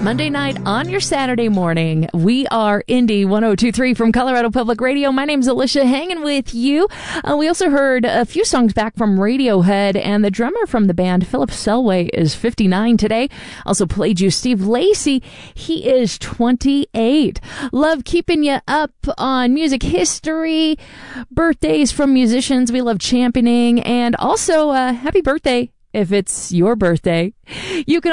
Monday night on your Saturday morning. We are Indy 1023 from Colorado Public Radio. My name's Alicia, hanging with you. We also heard a few songs back from Radiohead, and the drummer from the band, Philip Selway, is 59 today. Also played you Steve Lacy. He is 28. Love keeping you up on music history, birthdays from musicians we love championing, and also happy birthday if it's your birthday. You can